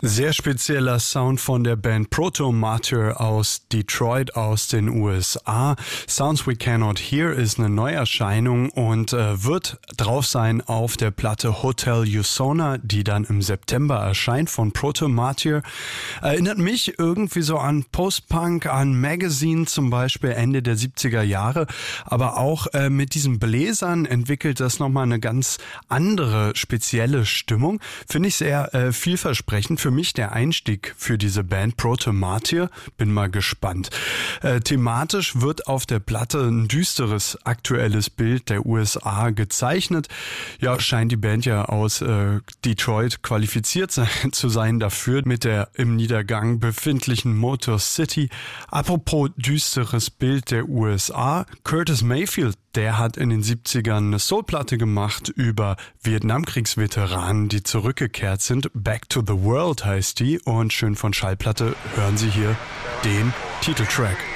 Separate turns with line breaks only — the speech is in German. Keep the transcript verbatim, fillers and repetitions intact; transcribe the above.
Sehr spezieller Sound von der Band Proto Martyr aus Detroit aus den U S A. Sounds We Cannot Hear ist eine Neuerscheinung und äh, wird drauf sein auf der Platte Hotel Usona, die dann im September erscheint von Proto Martyr. Erinnert mich irgendwie so an Post-Punk, an Magazine zum Beispiel Ende der siebziger Jahre, aber auch äh, mit diesen Bläsern entwickelt das nochmal eine ganz andere, spezielle Stimmung. Finde ich sehr äh, vielversprechend. Für mich der Einstieg für diese Band Proto Martyr. Bin mal gespannt. Äh, thematisch wird auf der Platte ein düsteres aktuelles Bild der U S A gezeichnet. Ja, scheint die Band ja aus äh, Detroit qualifiziert sein, zu sein dafür mit der im Niedergang befindlichen Motor City. Apropos düsteres Bild der U S A, Curtis Mayfield, der hat in den siebzigern eine Soulplatte gemacht über Vietnamkriegsveteranen, die zurückgekehrt sind. Back to the World heißt die und schön von Schallplatte hören Sie hier den Titeltrack.